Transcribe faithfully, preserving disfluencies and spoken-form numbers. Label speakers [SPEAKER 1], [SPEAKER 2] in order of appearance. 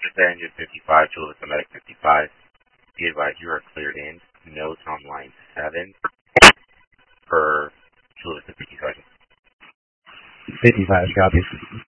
[SPEAKER 1] Engine fifty-five, Chula Vista Medic fifty-five. Be advised you are cleared in. Notes on line seven for Chula Vista fifty-five.
[SPEAKER 2] fifty-five, copy.